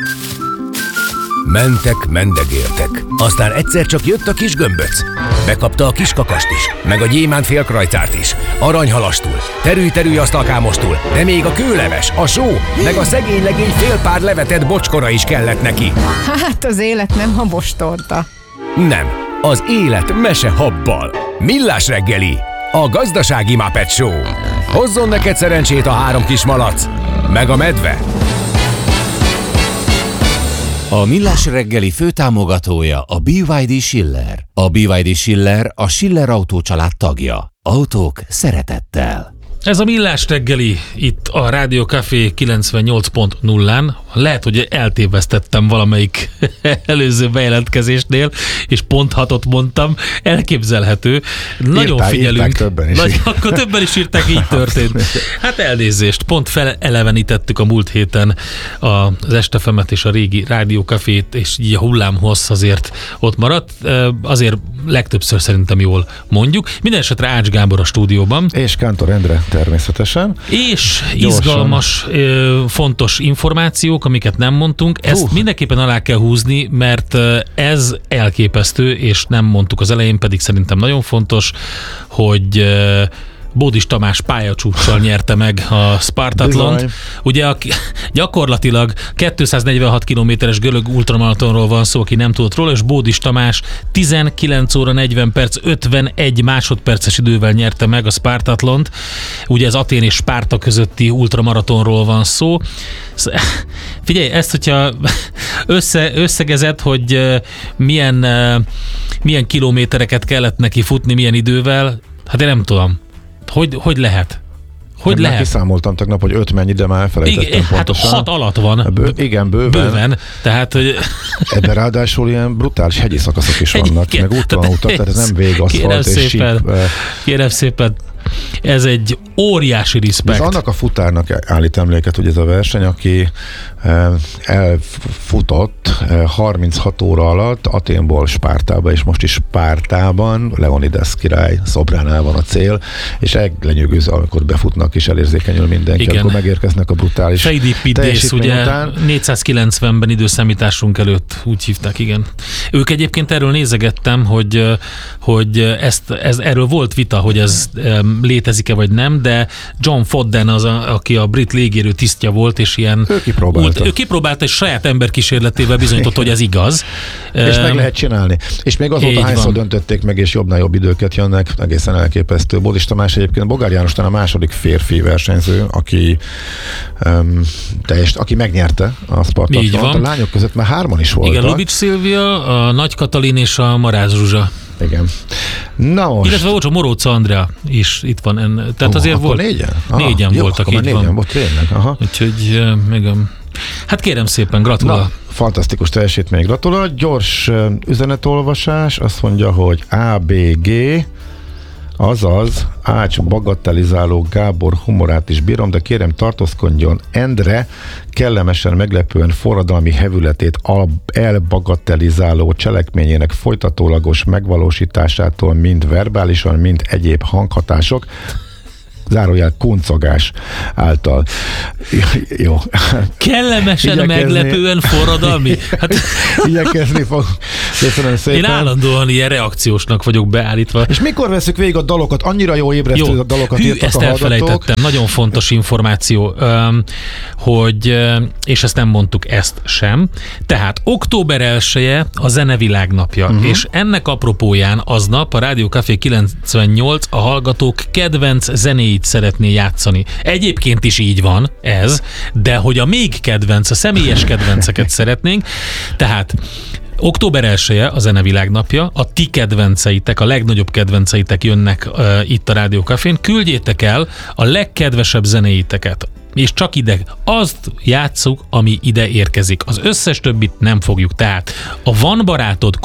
Mentek, mendegéltek. Aztán egyszer csak jött a kis gömböc. Bekapta a kis kakast is, meg a gyémánt félkrajcárt is. Aranyhalastul, terülj asztalkámostul, de még a kőleves, a só, meg a szegény legény fél pár levetett bocskora is kellett neki. Hát az élet nem habostorta. Nem, az élet mesehabbal. Millás reggeli, a gazdasági Muppet Show. Hozzon neked szerencsét a 3 kis malac, meg a medve. A Millás reggeli főtámogatója a BYD Schiller. A BYD Schiller a Schiller Autó család tagja. Autók szeretettel. Ez a Millás reggeli itt a Rádió Café 98.0-án. Lehet, hogy eltévesztettem valamelyik előző bejelentkezésnél, és pont 6-ot mondtam. Elképzelhető. Nagyon figyelünk. Többen is. Akkor többen is írták, így történt. Hát elnézést. Pont felelevenítettük a múlt héten az Estefemet és a régi Rádió Cafét, és így a hullámhossz azért ott maradt. Azért legtöbbször szerintem jól mondjuk. Minden esetre Ács Gábor a stúdióban. És Kántor Endre természetesen. És izgalmas, fontos információk, amiket nem mondtunk. Ezt mindenképpen alá kell húzni, mert ez elképesztő, és nem mondtuk az elején, pedig szerintem nagyon fontos, hogy Bódis Tamás pályacsúccsal nyerte meg a Spartatlont. Ugye gyakorlatilag 246 kilométeres görög ultramaratonról van szó, aki nem tudott róla, és Bódis Tamás 19 óra 40 perc 51 másodperces idővel nyerte meg a Spartatlont. Ugye ez Atén és Spárta közötti ultramaratonról van szó. Figyelj, ezt, hogyha összegezed, hogy milyen kilométereket kellett neki futni, milyen idővel, hát én nem tudom. Hogy lehet? Hogy lehet? Kiszámoltam tegnap, hogy 5 mennyi, de már elfelejtettem pontosan. Hát 6 alatt van. Igen, bőven. Tehát, hogy... Ebben ráadásul ilyen brutális hegyi szakaszok is vannak, meg úttalan utak, tehát ez nem végaszfalt és síp. Kérem szépen, ez egy óriási respekt. Ez annak a futárnak állít emléket, hogy ez a verseny, aki elfutott 36 óra alatt Athénból Spártába, és most is Spártában, Leonidas király szobránál van a cél, és lenyűgöző, amikor befutnak és elérzékenyül mindenki, igen. Akkor megérkeznek a brutális Fejdi-Pidész, ugye után. 490-ben időszámításunk előtt úgy hívták, igen. Ők egyébként erről nézegettem, hogy erről volt vita, hogy ez létezik-e vagy nem, de John Fodden az, aki a brit légierő tisztje volt, és ilyen... Ő kipróbálta, és saját emberkísérletével bizonyított, hogy ez igaz. És meg lehet csinálni. És még azóta hányszor döntötték meg, és jobbnál jobb időket jönnek, egészen elképesztő. Bódis Tamás egyébként Bogár János a második férfi versenyző, aki megnyerte a Spartatlont. A lányok között már 3 is voltak. Igen, Lubics Szilvia, a Nagy Katalin és a Maráz Zsuzsa. Igen. Na most. Illetve Morócza Andrea is itt van. Tehát azért volt. Négyen voltak, így van. Négyen volt tényleg. Aha. Úgyhogy hát kérem szépen, gratulál. Fantasztikus teljesítmény, gratulál. Gyors üzenetolvasás, azt mondja, hogy ABG, azaz Ács bagatelizáló Gábor humorát is bírom, de kérem tartózkodjon Endre kellemesen meglepően forradalmi hevületét elbagatelizáló cselekményének folytatólagos megvalósításától mind verbálisan, mind egyéb hanghatások, zárójel kuncogás által. Jó. Kellemesen meglepően forradalmi. Hát... Igyekezni fog. Köszönöm szépen. Én állandóan ilyen reakciósnak vagyok beállítva. És mikor veszük végig a dalokat? Annyira jó ébresztő a dalokat írtak ezt a hallgatók. Elfelejtettem. Nagyon fontos információ, hogy, és ezt nem mondtuk ezt sem. Tehát október 1-e a Zenevilág napja, és ennek apropóján aznap a Rádió Café 98 a hallgatók kedvenc zenéit szeretné játszani. Egyébként is így van ez, de hogy a még kedvenc, a személyes kedvenceket szeretnénk, tehát október 1-e a Zenevilág napja, a ti kedvenceitek, a legnagyobb kedvenceitek jönnek itt a Rádió Cafén, küldjétek el a legkedvesebb zenéiteket. És csak ide azt játsszuk, ami ide érkezik. Az összes többit nem fogjuk. Tehát a Van barátod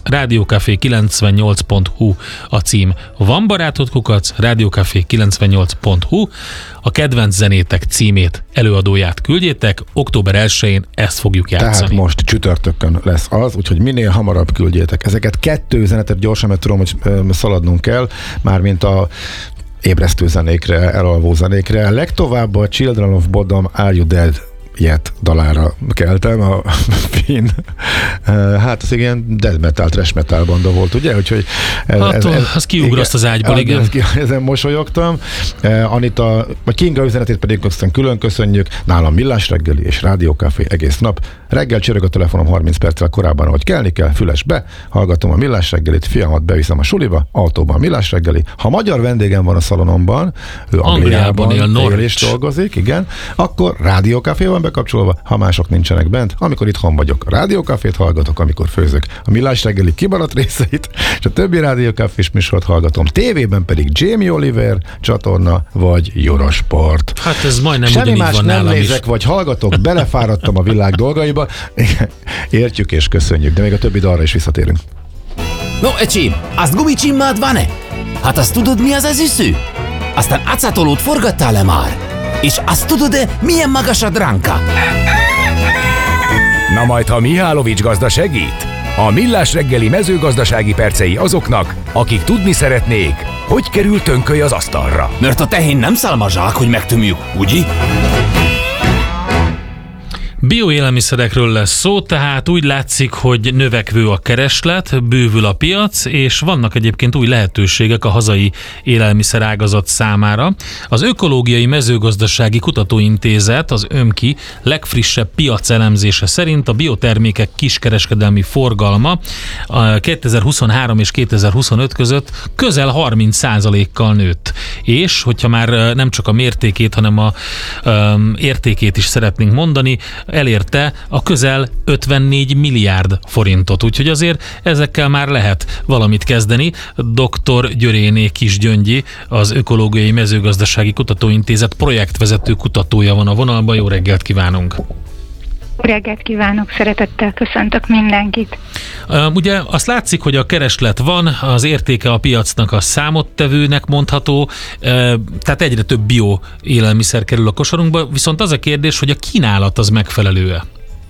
@radiocafé98.hu a cím. Van barátod @radiocafé98.hu a kedvenc zenétek címét, előadóját küldjétek. Október 1-én ezt fogjuk játszani. Tehát most csütörtökön lesz az, úgyhogy minél hamarabb küldjétek. Ezeket 2 üzenetet gyorsan, mert tudom, hogy szaladnunk kell, mármint a ébresztő zenékre, elalvó zenékre. Legtovább a Children of Bodom, Are You Dead Jet dalára keltem, a Finn. Hát az igen death metal, trash metal banda volt, ugye? Úgyhogy az kiugraszt az ágyból, igen. Ezen mosolyogtam. Anita, vagy Kinga üzenetét pedig aztán külön köszönjük. Nálam Millás reggeli és Rádiókafé egész nap. Reggel csörög a telefonom 30 perccel korábban, ahogy kelni kell, füles be, hallgatom a Millás reggelit, fiamat beviszem a suliba, autóban Millás reggeli. Ha magyar vendégem van a szalonomban, ő Angliában él és dolgozik, igen, akkor Rádiókafé van bekapcsolva, ha mások nincsenek bent, amikor itthon vagyok, Rádiókafét hallgatok, amikor főzök a Millás reggeli kimaradt részeit, és a többi Rádiókafés műsort hallgatom. Tévében pedig Jamie Oliver csatorna, vagy Eurosport. Hát ez majdnem semmi ugyanígy más van nem nálam nézek, is. vagy hallgatok, belefáradtam a világ dolgaiba. Értjük és köszönjük, de még a többi dalra is visszatérünk. No, öcsém, azt gumicsimmád van-e? Hát azt tudod, mi az az üsző? Aztán acatolót forgattál-e már? És azt tudod-e, milyen magas a dránka? Na majd, ha Mihálovics gazda segít? A Millás reggeli mezőgazdasági percei azoknak, akik tudni szeretnék, hogy kerül tönköly az asztalra. Mert a tehén nem szálmazsák, hogy megtömjük, ugye? Bioélelmiszerekről lesz szó, tehát úgy látszik, hogy növekvő a kereslet, bővül a piac, és vannak egyébként új lehetőségek a hazai élelmiszerágazat számára. Az Ökológiai Mezőgazdasági Kutatóintézet, az ÖMKI legfrissebb piacelemzése szerint a biotermékek kiskereskedelmi forgalma 2023 és 2025 között közel 30%-kal nőtt. És, hogyha már nem csak a mértékét, hanem a értékét is szeretnénk mondani, elérte a közel 54 milliárd forintot. Úgyhogy azért ezekkel már lehet valamit kezdeni. Dr. Györéné Kisgyöngyi, az Ökológiai Mezőgazdasági Kutatóintézet projektvezető kutatója van a vonalban. Jó reggelt kívánunk! Jó reggelt kívánok, szeretettel köszöntök mindenkit. Ugye azt látszik, hogy a kereslet van, az értéke a piacnak a számottevőnek mondható, tehát egyre több bio élelmiszer kerül a kosarunkba, viszont az a kérdés, hogy a kínálat az megfelelő-e?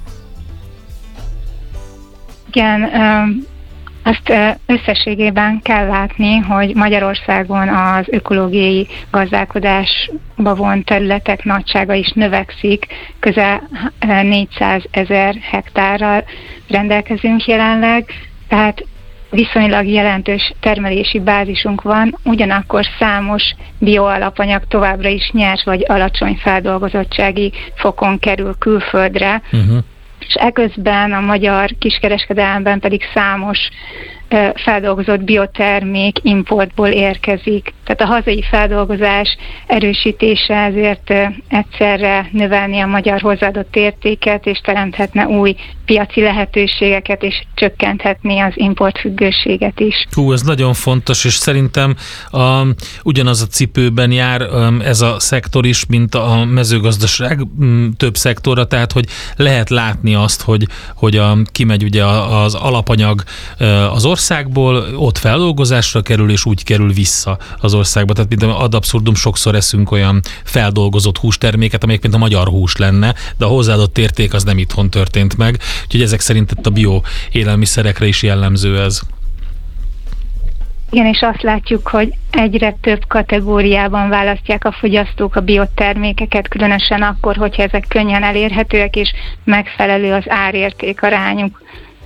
Igen, azt összességében kell látni, hogy Magyarországon az ökológiai gazdálkodásba vont területek nagysága is növekszik, közel 400 000 hektárral rendelkezünk jelenleg, tehát viszonylag jelentős termelési bázisunk van, ugyanakkor számos bioalapanyag továbbra is nyers vagy alacsony feldolgozottsági fokon kerül külföldre, és eközben a magyar kiskereskedelemben pedig számos feldolgozott biotermék importból érkezik. Tehát a hazai feldolgozás erősítése ezért egyszerre növelni a magyar hozzáadott értéket, és teremthetne új piaci lehetőségeket, és csökkenthetné az importfüggőséget is. Ez nagyon fontos, és szerintem ugyanaz a cipőben jár ez a szektor is, mint a mezőgazdaság több szektora, tehát hogy lehet látni azt, hogy kimegy ugye az alapanyag az országból, ott feldolgozásra kerül, és úgy kerül vissza az országba. Tehát mint ad abszurdum, sokszor eszünk olyan feldolgozott hústerméket, amelyek mint a magyar hús lenne, de a hozzáadott érték az nem itthon történt meg. Úgyhogy ezek szerint a bio élelmiszerekre is jellemző ez. Igen, és azt látjuk, hogy egyre több kategóriában választják a fogyasztók a biotermékeket, különösen akkor, hogyha ezek könnyen elérhetőek, és megfelelő az árérték arányuk.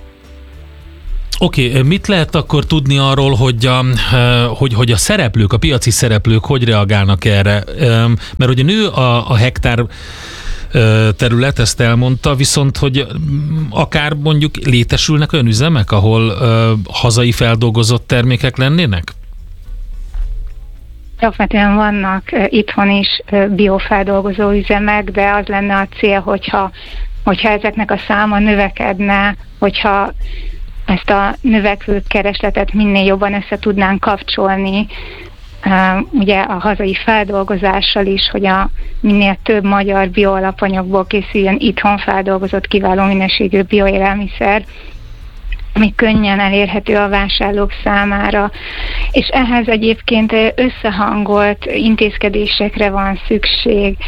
Oké, mit lehet akkor tudni arról, hogy a szereplők, a piaci szereplők hogy reagálnak erre? Mert ugye nő a hektár terület, ezt elmondta, viszont hogy akár mondjuk létesülnek olyan üzemek, ahol hazai feldolgozott termékek lennének? Alapvetően vannak itthon is biofeldolgozó üzemek, de az lenne a cél, hogyha ezeknek a száma növekedne, hogyha ezt a növekvő keresletet minél jobban össze tudnánk kapcsolni, ugye a hazai feldolgozással is, hogy minél több magyar bioalapanyagból készüljön itthon feldolgozott kiváló minőségű bioélelmiszer, ami könnyen elérhető a vásárlók számára. És ehhez egyébként összehangolt intézkedésekre van szükség.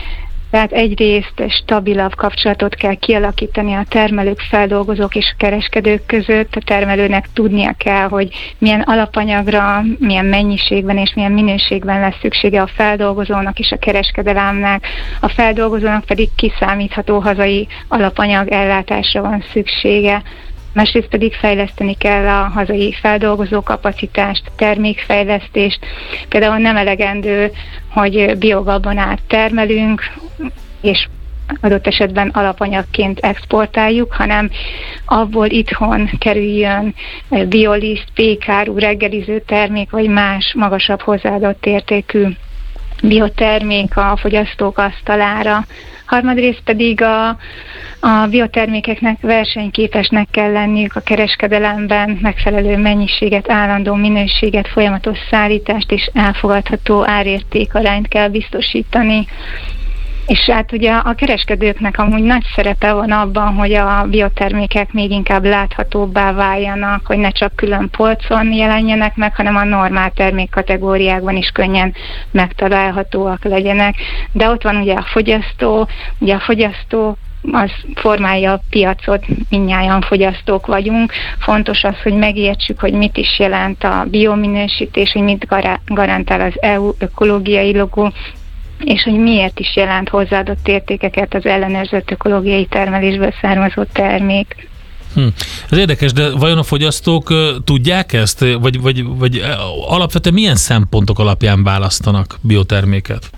Tehát egyrészt stabilabb kapcsolatot kell kialakítani a termelők, feldolgozók és a kereskedők között. A termelőnek tudnia kell, hogy milyen alapanyagra, milyen mennyiségben és milyen minőségben lesz szüksége a feldolgozónak és a kereskedelemnek. A feldolgozónak pedig kiszámítható hazai alapanyag ellátásra van szüksége. Másrészt pedig fejleszteni kell a hazai feldolgozó kapacitást, termékfejlesztést. Például nem elegendő, hogy biogabonát termelünk, és adott esetben alapanyagként exportáljuk, hanem abból itthon kerüljön bioliszt, pékáru, reggeliző termék, vagy más magasabb hozzáadott értékű biotermék a fogyasztók asztalára. Harmadrészt pedig a biotermékeknek versenyképesnek kell lenniük a kereskedelemben, megfelelő mennyiséget, állandó minőséget, folyamatos szállítást és elfogadható árértékarányt kell biztosítani. És hát ugye a kereskedőknek amúgy nagy szerepe van abban, hogy a biotermékek még inkább láthatóbbá váljanak, hogy ne csak külön polcon jelenjenek meg, hanem a normál termékkategóriákban is könnyen megtalálhatóak legyenek. De ott van ugye a fogyasztó az formálja a piacot, mindnyájan fogyasztók vagyunk. Fontos az, hogy megértsük, hogy mit is jelent a biominősítés, hogy mit garantál az EU ökológiai logó, és hogy miért is jelent hozzáadott értékeket az ellenőrzött ökológiai termelésből származó termék. Ez érdekes, de vajon a fogyasztók tudják ezt? Vagy alapvetően milyen szempontok alapján választanak bioterméket?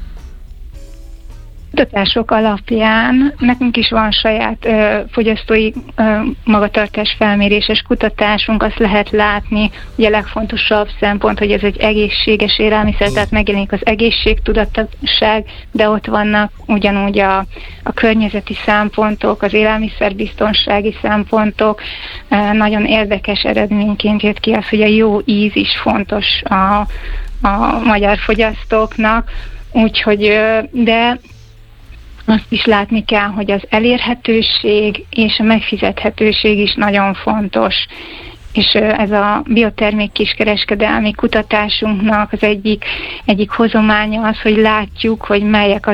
Kutatások alapján nekünk is van saját fogyasztói magatartás felméréses kutatásunk, azt lehet látni, hogy a legfontosabb szempont, hogy ez egy egészséges élelmiszer, tehát megjelenik az egészségtudatosság, de ott vannak ugyanúgy a környezeti szempontok, az élelmiszerbiztonsági szempontok. Nagyon érdekes eredményként jött ki az, hogy a jó íz is fontos a magyar fogyasztóknak, úgyhogy de azt is látni kell, hogy az elérhetőség és a megfizethetőség is nagyon fontos. És ez a biotermék kiskereskedelmi kutatásunknak az egyik hozománya az, hogy látjuk, hogy melyek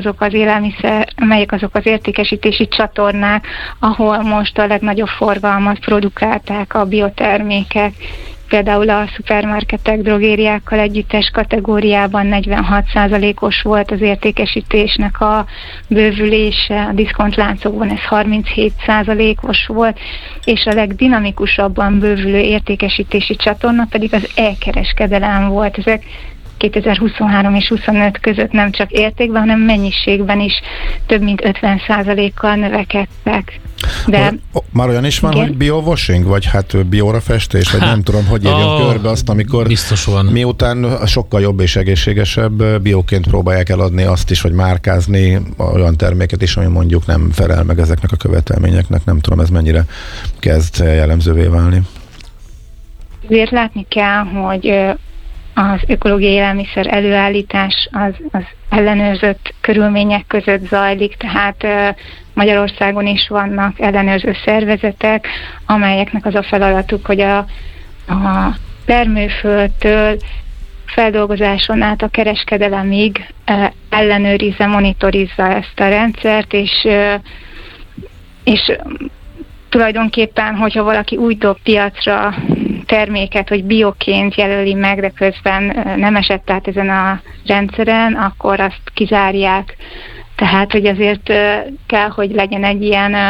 azok az értékesítési csatornák, ahol most a legnagyobb forgalmat produkálták a biotermékek. Például a szupermarketek, drogériákkal együttes kategóriában 46%-os volt az értékesítésnek a bővülése, a diszkontláncokban ez 37%-os volt, és a legdinamikusabban bővülő értékesítési csatorna pedig az e-kereskedelem volt. Ezek 2023 és 25 között nem csak értékben, hanem mennyiségben is több mint 50%-kal növekedtek. De már olyan is van, hogy biowashing, vagy hát bióra festés, vagy nem tudom, hogy írjam körbe azt, amikor biztos van. Miután sokkal jobb és egészségesebb, bióként próbálják eladni azt is, vagy márkázni olyan terméket is, ami mondjuk nem felel meg ezeknek a követelményeknek. Nem tudom, ez mennyire kezd jellemzővé válni. Ezért látni kell, hogy az ökológiai élelmiszer előállítás az ellenőrzött körülmények között zajlik, tehát Magyarországon is vannak ellenőrző szervezetek, amelyeknek az a feladatuk, hogy a termőföldtől feldolgozáson át a kereskedelemig ellenőrizze, monitorizza ezt a rendszert, és tulajdonképpen, hogyha valaki úgy dob piacra terméket, hogy bioként jelöli meg, de közben nem esett át ezen a rendszeren, akkor azt kizárják. Tehát, hogy azért kell, hogy legyen egy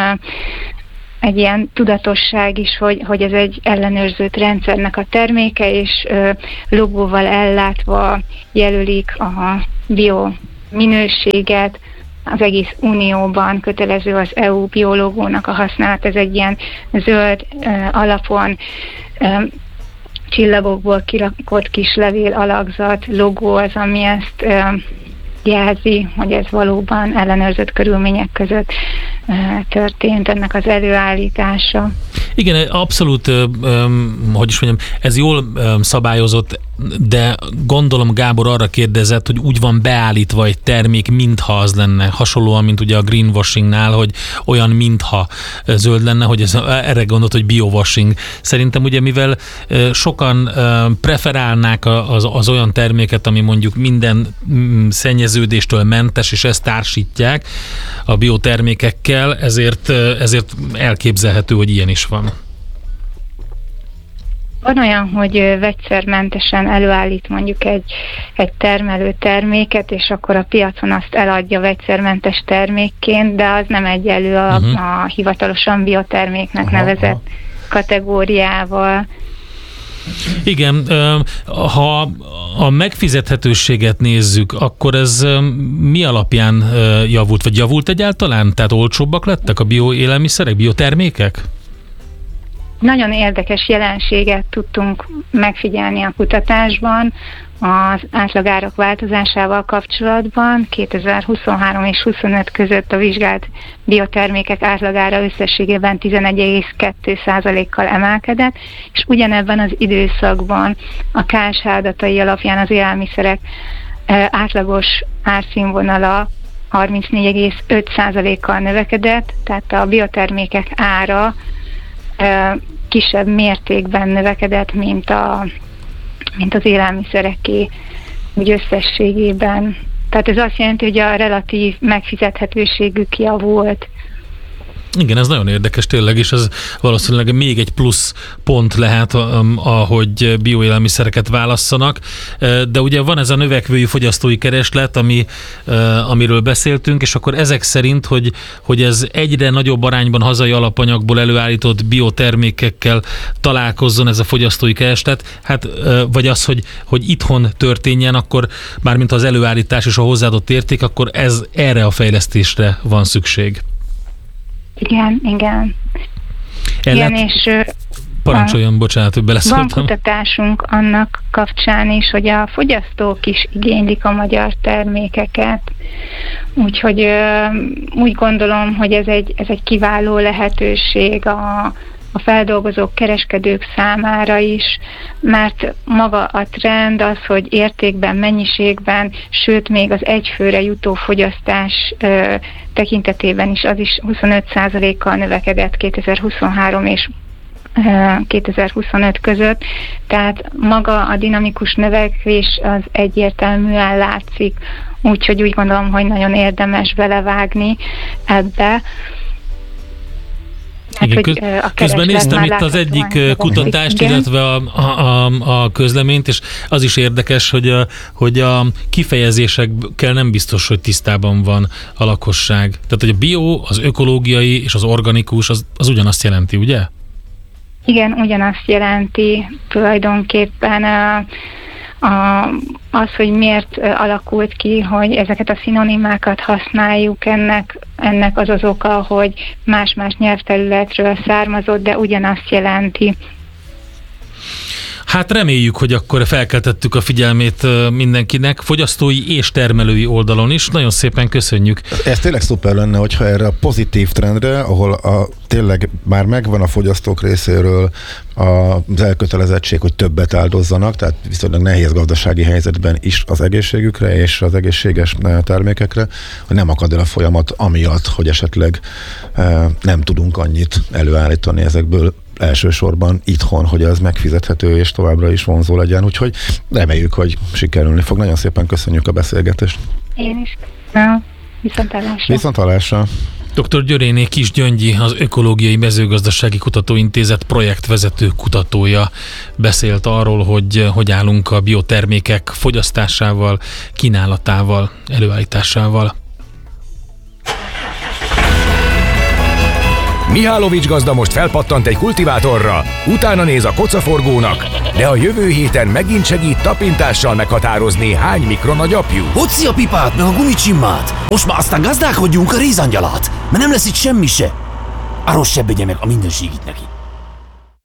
ilyen tudatosság is, hogy ez egy ellenőrzött rendszernek a terméke, és logóval ellátva jelölik a bio minőséget. Az egész unióban kötelező az EU biológónak a használat, ez egy ilyen zöld alapon csillagokból kirakott kis levél alakzat, logó az, ami ezt jelzi, hogy ez valóban ellenőrzött körülmények között történt ennek az előállítása. Igen, abszolút, hogy is mondjam, ez jól szabályozott, de gondolom Gábor arra kérdezett, hogy úgy van beállítva egy termék, mintha az lenne. Hasonlóan, mint ugye a greenwashingnál, hogy olyan, mintha zöld lenne, hogy erre gondolt, hogy biowashing. Szerintem ugye, mivel sokan preferálnák az olyan terméket, ami mondjuk minden szennyeződéstől mentes, és ezt társítják a biotermékekkel, ezért elképzelhető, hogy ilyen is van. Van olyan, hogy vegyszermentesen előállít mondjuk egy termelő terméket, és akkor a piacon azt eladja vegyszermentes termékként, de az nem egyenlő a hivatalosan bioterméknek nevezett kategóriával. Igen, ha a megfizethetőséget nézzük, akkor ez mi alapján javult, vagy javult egyáltalán? Tehát olcsóbbak lettek a bioélelmiszerek, biotermékek? Nagyon érdekes jelenséget tudtunk megfigyelni a kutatásban az átlagárak változásával kapcsolatban. 2023 és 2025 között a vizsgált biotermékek átlagára összességében 11,2%-kal emelkedett, és ugyanebben az időszakban a KSH adatai alapján az élelmiszerek átlagos árszínvonala 34,5%-kal növekedett, tehát a biotermékek ára kisebb mértékben növekedett, mint az élelmiszereké úgy összességében. Tehát ez azt jelenti, hogy a relatív megfizethetőségük javult. Igen, ez nagyon érdekes tényleg, és ez valószínűleg még egy plusz pont lehet, ahogy bioélelmiszereket válasszanak, de ugye van ez a növekvő fogyasztói kereslet, amiről beszéltünk, és akkor ezek szerint, hogy ez egyre nagyobb arányban hazai alapanyagból előállított biotermékekkel találkozzon ez a fogyasztói kereslet, hát vagy az, hogy itthon történjen, akkor mármint az előállítás és a hozzáadott érték, akkor erre a fejlesztésre van szükség. Igen. Igen, és parancsoljon, bocsánat, hogy beleszóltam. Van kutatásunk annak kapcsán is, hogy a fogyasztók is igénylik a magyar termékeket. Úgyhogy úgy gondolom, hogy ez egy kiváló lehetőség a feldolgozók, kereskedők számára is, mert maga a trend az, hogy értékben, mennyiségben, sőt még az egyfőre jutó fogyasztás tekintetében is az is 25%-kal növekedett 2023 és 2025 között, tehát maga a dinamikus növekvés az egyértelműen látszik, úgyhogy úgy gondolom, hogy nagyon érdemes belevágni ebbe. Igen, közben néztem itt az egyik kutatást, illetve a közleményt, és az is érdekes, hogy a kifejezésekkel nem biztos, hogy tisztában van a lakosság. Tehát, hogy a bio, az ökológiai és az organikus, az ugyanazt jelenti, ugye? Igen, ugyanazt jelenti tulajdonképpen. Az, hogy miért alakult ki, hogy ezeket a szinonimákat használjuk, ennek az oka, hogy más-más nyelvterületről származott, de ugyanazt jelenti. Hát reméljük, hogy akkor felkeltettük a figyelmét mindenkinek, fogyasztói és termelői oldalon is. Nagyon szépen köszönjük. Ez tényleg szuper lenne, hogyha erre a pozitív trendre, ahol tényleg már megvan a fogyasztók részéről az elkötelezettség, hogy többet áldozzanak, tehát viszonylag nehéz gazdasági helyzetben is az egészségükre és az egészséges termékekre, hogy nem akad el a folyamat amiatt, hogy esetleg nem tudunk annyit előállítani ezekből elsősorban itthon, hogy ez megfizethető és továbbra is vonzó legyen, úgyhogy reméljük, hogy sikerülni fog. Nagyon szépen köszönjük a beszélgetést. Én is. Viszonthallásra. Viszonthallásra. Dr. Györéné Kis Gyöngyi, az Ökológiai Mezőgazdasági Kutatóintézet projektvezető kutatója beszélt arról, hogy állunk a biotermékek fogyasztásával, kínálatával, előállításával. Mihálovics gazda most felpattant egy kultivátorra, utána néz a kocaforgónak, de a jövő héten megint segít tapintással meghatározni, hány mikron a gyapjú. Hocsi a pipát, meg a gumicsimmát! Most már aztán gazdálkodjunk a rézangyalát, mert nem lesz itt semmi se. Arról se begye meg a mindenségit neki.